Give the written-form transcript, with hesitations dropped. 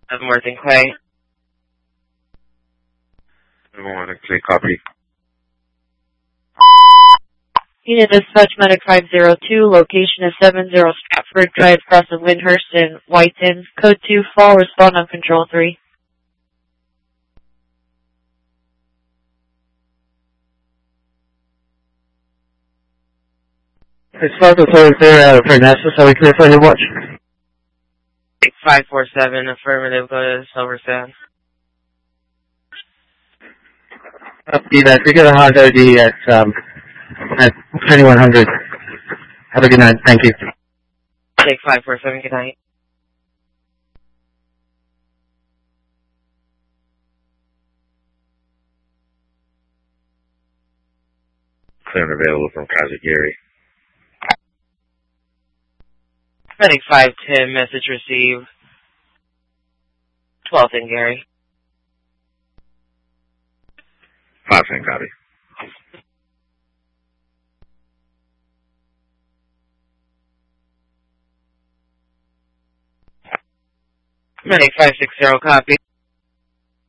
Leavenworth and Clay. Leavenworth and Clay, copy. Unit Dispatch Medic 502, location is 70 Stratford Drive, across of Lyndhurst and Whiten. Code 2, fall, respond on Control 3. It's 503 for Nessus, are we clear for any watch? 547, affirmative, go to Silverstone. Copy that, we get a hard OD at 2100. Have a good night, thank you. Take 547, good night. Clear and available from Kaiser Gary. Medic 510, message received. 12th and Gary. 510, copy. Medic 560, copy.